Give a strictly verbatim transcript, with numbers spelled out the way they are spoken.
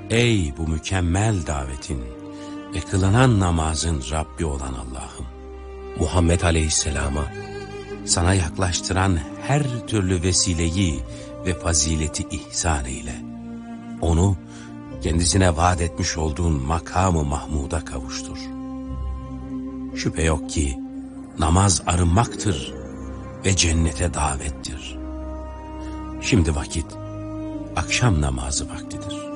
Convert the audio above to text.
Ey bu mükemmel davetin ve kılınan namazın Rabbi olan Allah'ım, Muhammed Aleyhisselam'a sana yaklaştıran her türlü vesileyi ve fazileti ihsan eyle. Onu kendisine vaat etmiş olduğun makamı Mahmud'a kavuştur. Şüphe yok ki namaz arınmaktır ve cennete davettir. Şimdi vakit akşam namazı vaktidir.